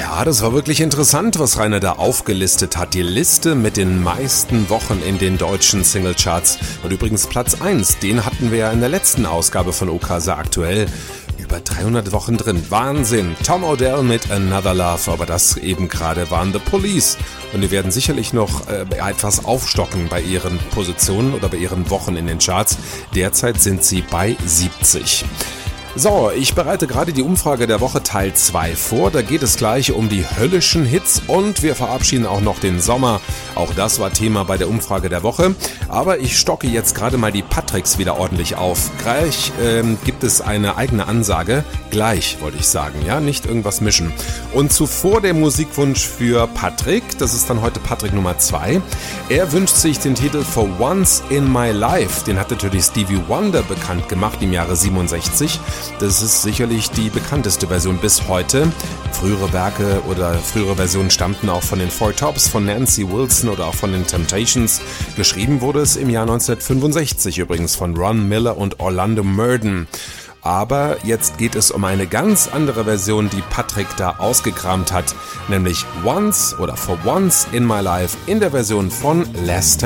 Ja, das war wirklich interessant, was Rainer da aufgelistet hat. Die Liste mit den meisten Wochen in den deutschen Singlecharts. Und übrigens Platz 1, den hatten wir ja in der letzten Ausgabe von Okasa aktuell. Über 300 Wochen drin. Wahnsinn. Tom Odell mit Another Love, aber das eben gerade waren The Police. Und die werden sicherlich noch etwas aufstocken bei ihren Positionen oder bei ihren Wochen in den Charts. Derzeit sind sie bei 70. So, ich bereite gerade die Umfrage der Woche Teil 2 vor. Da geht es gleich um die höllischen Hits und wir verabschieden auch noch den Sommer. Auch das war Thema bei der Umfrage der Woche. Aber ich stocke jetzt gerade mal die Patricks wieder ordentlich auf. Gleich gibt es eine eigene Ansage. Gleich, wollte ich sagen, ja, nicht irgendwas mischen. Und zuvor der Musikwunsch für Patrick. Das ist dann heute Patrick Nummer 2. Er wünscht sich den Titel For Once in My Life. Den hat natürlich Stevie Wonder bekannt gemacht im Jahre 67. Das ist sicherlich die bekannteste Version bis heute. Frühere Werke oder frühere Versionen stammten auch von den Four Tops, von Nancy Wilson oder auch von den Temptations. Geschrieben wurde es im Jahr 1965 übrigens von Ron Miller und Orlando Murden. Aber jetzt geht es um eine ganz andere Version, die Patrick da ausgekramt hat, nämlich Once oder For Once in My Life in der Version von Lester